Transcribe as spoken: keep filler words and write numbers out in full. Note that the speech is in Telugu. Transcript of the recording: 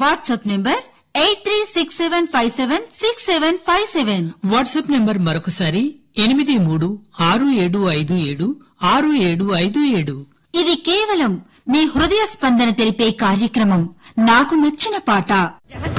WhatsApp number eight three six seven five seven six seven five seven. WhatsApp number మరొకసారి ఎనిమిది మూడు ఆరు ఏడు ఐదు ఏడు ఆరు ఏడు ఐదు ఏడు. ఇది కేవలం మీ హృదయ స్పందన తెలిపే కార్యక్రమం. నాకు నచ్చిన పాట.